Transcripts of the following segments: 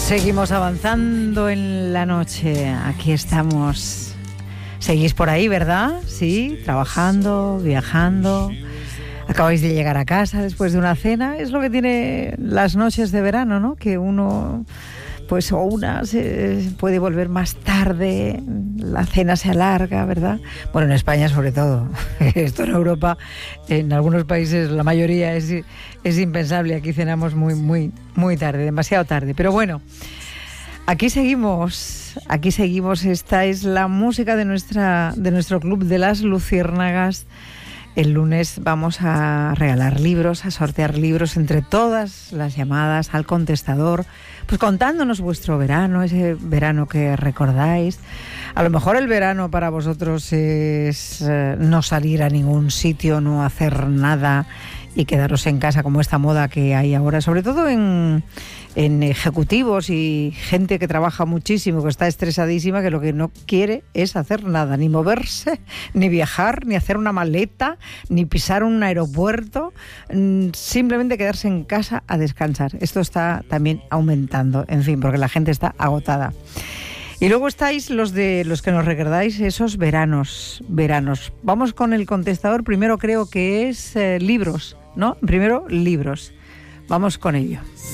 Seguimos avanzando en la noche. Aquí estamos. Seguís por ahí, ¿verdad? Sí, trabajando, viajando. Acabáis de llegar a casa después de una cena. Es lo que tiene las noches de verano, ¿no? Que uno, pues, o una se puede volver más tarde, la cena se alarga, ¿verdad? Bueno, en España sobre todo. Esto en Europa, en algunos países, la mayoría es impensable. Aquí cenamos muy tarde, demasiado tarde. Pero bueno, aquí seguimos. Esta es la música de nuestro club de las Luciérnagas. El lunes vamos a regalar libros, a sortear libros entre todas las llamadas al contestador, pues contándonos vuestro verano, ese verano que recordáis. A lo mejor el verano para vosotros es no salir a ningún sitio, no hacer nada y quedaros en casa, como esta moda que hay ahora, sobre todo en ejecutivos y gente que trabaja muchísimo, que está estresadísima, que lo que no quiere es hacer nada, ni moverse, ni viajar, ni hacer una maleta, ni pisar un aeropuerto, simplemente quedarse en casa a descansar. Esto está también aumentando, en fin, porque la gente está agotada. Y luego estáis los que nos recordáis esos veranos. Vamos con el contestador. Primero creo que es libros, ¿no? Primero libros. Vamos con ello.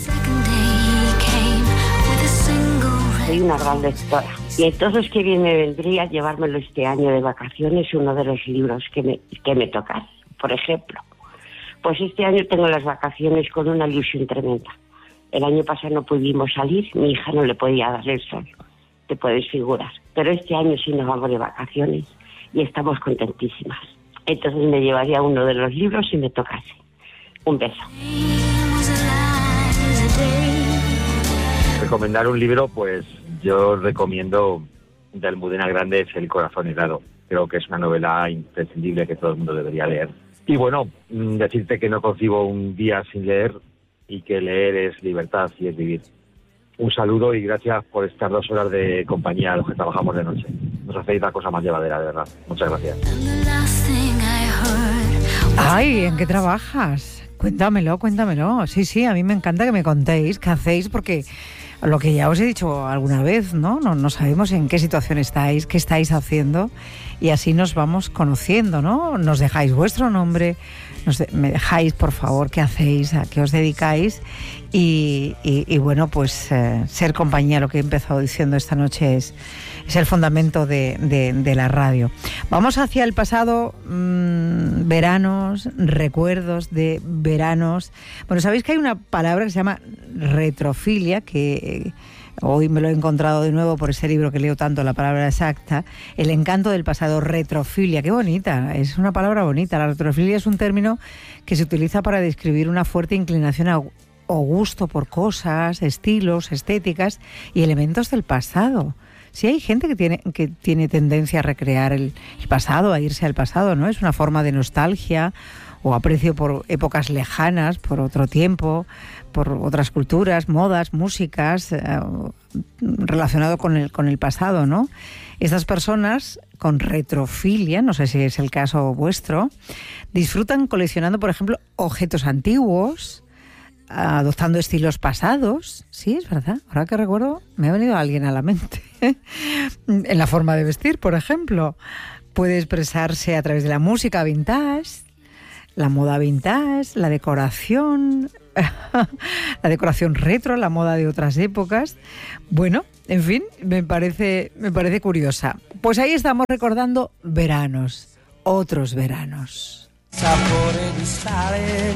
Soy una gran lectora y entonces qué bien me vendría llevármelo este año de vacaciones uno de los libros que me tocan. Por ejemplo, pues este año tengo las vacaciones con una ilusión tremenda. El año pasado no pudimos salir, mi hija no le podía dar el sol, te puedes figurar. Pero este año sí nos vamos de vacaciones y estamos contentísimas. Entonces me llevaría uno de los libros si me tocase. Un beso. Recomendar un libro, pues yo recomiendo de Almudena Grandes El corazón helado. Creo que es una novela imprescindible que todo el mundo debería leer. Y bueno, decirte que no concibo un día sin leer y que leer es libertad y es vivir. Un saludo y gracias por estas 2 horas de compañía a los que trabajamos de noche. Nos hacéis la cosa más llevadera, de verdad. Muchas gracias. Ay, ¿en qué trabajas? Cuéntamelo. Sí, a mí me encanta que me contéis qué hacéis, porque lo que ya os he dicho alguna vez, ¿no? No sabemos en qué situación estáis, qué estáis haciendo, y así nos vamos conociendo, ¿no? Nos dejáis vuestro nombre, me dejáis, por favor, qué hacéis, a qué os dedicáis, y bueno, pues ser compañía, lo que he empezado diciendo esta noche, es el fundamento de la radio. Vamos hacia el pasado, veranos, recuerdos de veranos. Bueno, sabéis que hay una palabra que se llama retrofilia, que hoy me lo he encontrado de nuevo por ese libro que leo tanto, la palabra exacta, El encanto del pasado, retrofilia. Qué bonita, es una palabra bonita. La retrofilia es un término que se utiliza para describir una fuerte inclinación o gusto por cosas, estilos, estéticas y elementos del pasado. Sí, hay gente que tiene tendencia a recrear el pasado, a irse al pasado, ¿no? Es una forma de nostalgia o aprecio por épocas lejanas, por otro tiempo, por otras culturas, modas, músicas, relacionado con el pasado, ¿no? Estas personas con retrofilia, no sé si es el caso vuestro, disfrutan coleccionando, por ejemplo, objetos antiguos, adoptando estilos pasados. Sí, es verdad, ahora que recuerdo me ha venido alguien a la mente. En la forma de vestir, por ejemplo, puede expresarse a través de la música vintage, la moda vintage, la decoración retro, la moda de otras épocas. Bueno, en fin, me parece curiosa. Pues ahí estamos recordando veranos, otros veranos. Sapore di sale,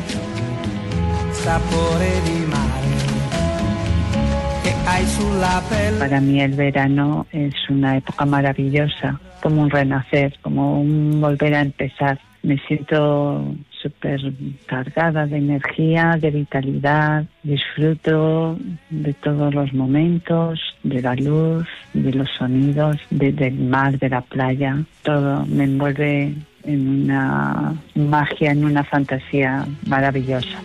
sapore di mare, che hai sulla pelle. Para mí el verano es una época maravillosa, como un renacer, como un volver a empezar. Me siento súper cargada de energía, de vitalidad, disfruto de todos los momentos, de la luz, de los sonidos, del mar, de la playa. Todo me envuelve en una magia, en una fantasía maravillosa.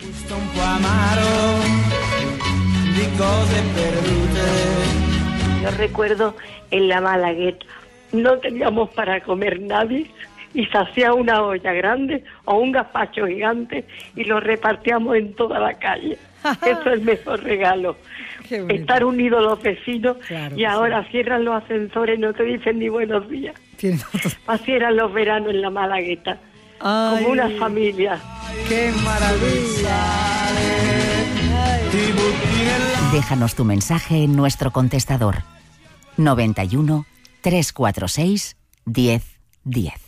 Yo recuerdo en la Malagueta, no teníamos para comer nadie y se hacía una olla grande o un gazpacho gigante y lo repartíamos en toda la calle. Eso es el mejor regalo. Estar unidos los vecinos, claro, y ahora cierran los ascensores, no te dicen ni buenos días. Así eran los veranos en la Malagueta. Ay, como una familia. ¡Qué maravilla! Déjanos tu mensaje en nuestro contestador 91 346 1010.